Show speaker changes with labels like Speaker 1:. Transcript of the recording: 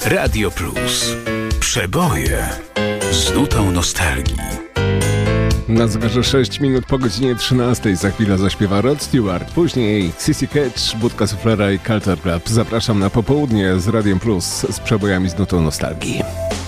Speaker 1: Radio Plus. Przeboje z nutą nostalgii.
Speaker 2: Na zegarze 6 minut po godzinie 13. Za chwilę zaśpiewa Rod Stewart. Później Sissy Catch, Budka Suflera i Culture Club. Zapraszam na popołudnie z Radiem Plus z przebojami z nutą nostalgii.